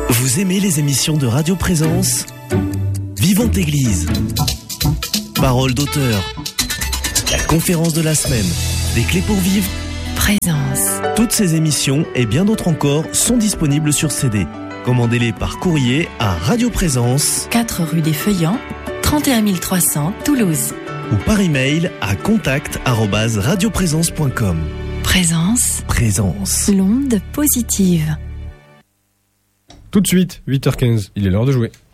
Vous aimez les émissions de Radio Présence ? Vivante Église, Parole d'auteur, la conférence de la semaine, des clés pour vivre, Présence. Toutes ces émissions et bien d'autres encore sont disponibles sur CD. Commandez-les par courrier à Radio Présence, 4 rue des Feuillants, 31 300 Toulouse. Ou par email à contact@radioprésence.com. Présence. Présence. L'onde positive. Tout de suite, 8h15, il est l'heure de jouer.